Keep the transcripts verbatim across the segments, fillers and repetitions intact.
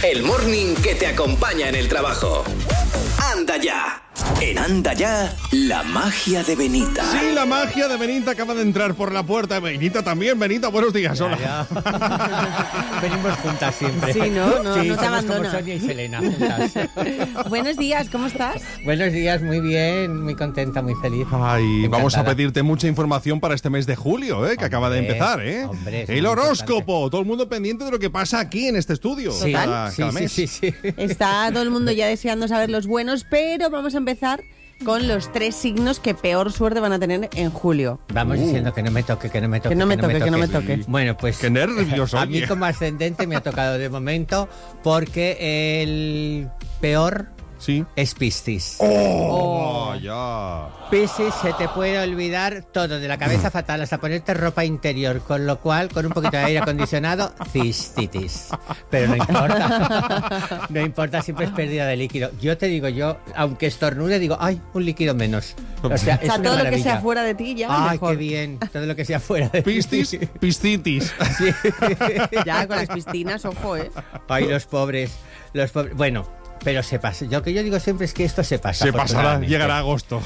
El morning que te acompaña en el trabajo. Anda ya. En Anda Ya, la magia de Benita. Sí, la magia de Benita acaba de entrar por la puerta. Benita también. Benita, buenos días. Hola. Ya, ya. Venimos juntas siempre. Sí, no, no, sí, no te somos abandona. como Sonia y Selena juntas. Buenos días, ¿cómo estás? Buenos días, muy bien, muy contenta, muy feliz. Ay, Encantada. vamos a pedirte mucha información para este mes de julio, ¿eh? Que Hombre, acaba de empezar, ¿eh? hombre, es el muy horóscopo. importante. Todo el mundo pendiente de lo que pasa aquí en este estudio. Sí, cada, sí, cada sí, mes. sí, sí. Está todo el mundo ya deseando saber los buenos, pero vamos a empezar con los tres signos que peor suerte van a tener en julio. Vamos Uh. diciendo que no me toque, que no me toque. Que no me toque, que no me toque. Bueno, pues Qué nervios, a mí oye. como ascendente me ha tocado de momento porque el peor Sí. es Piscis. ¡Oh! Ya. Piscis, se te puede olvidar todo, de la cabeza fatal hasta ponerte ropa interior, con lo cual, con un poquito de aire acondicionado, cistitis. Pero no importa, no importa, siempre es pérdida de líquido. Yo te digo, yo, aunque estornude, digo, ay, un líquido menos. O sea, O es sea, una todo lo que maravilla. sea fuera de ti ya Ay, mejor. qué bien, todo lo que sea fuera de Piscis, piscitis. Sí. Ya, con las piscinas, ojo, ¿eh? Ay, los pobres, los pobres. Bueno, pero se pasa. Yo lo que yo digo siempre es que esto se pasa. Se pasará, afortunadamente. llegará agosto.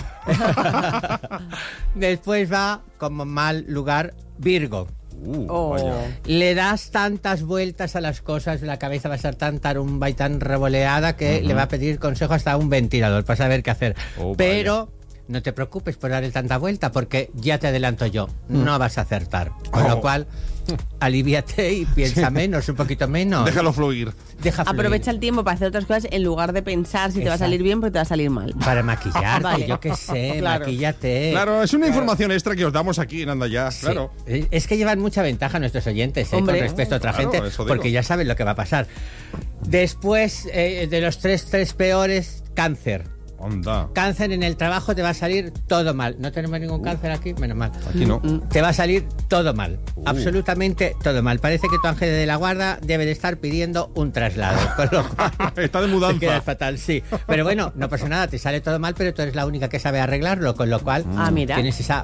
Después va como mal lugar Virgo. Uh, Oh. vaya. Le das tantas vueltas a las cosas, la cabeza va a estar tan tarumba y tan revoleada que le va a pedir consejo hasta un ventilador para saber qué hacer. Oh, Pero no te preocupes por darle tanta vuelta porque ya te adelanto yo, no vas a acertar. Con Oh. lo cual, alivíate y piensa menos, un poquito menos. Déjalo fluir. Deja fluir. Aprovecha el tiempo para hacer otras cosas en lugar de pensar si te va a Exacto. salir bien porque te va a salir mal. Para maquillarte, Vale. yo qué sé, Claro. maquíllate. Claro, es una información extra que os damos aquí en Anda Ya. Sí. Claro. Es que llevan mucha ventaja nuestros oyentes, ¿eh? Hombre. Con respecto a otra Claro, gente, eso digo. porque ya saben lo que va a pasar. Después eh, de los tres, tres peores, cáncer. Anda. Cáncer en el trabajo te va a salir todo mal. ¿No tenemos ningún cáncer aquí? Menos mal. Aquí no. Te va a salir todo mal. Absolutamente todo mal. Parece que tu ángel de la guarda debe de estar pidiendo un traslado. Con lo cual, Está de te mudanza. quedas fatal, sí. Pero bueno, no pasa nada, te sale todo mal, pero tú eres la única que sabe arreglarlo, con lo cual Ah, mira. tienes esa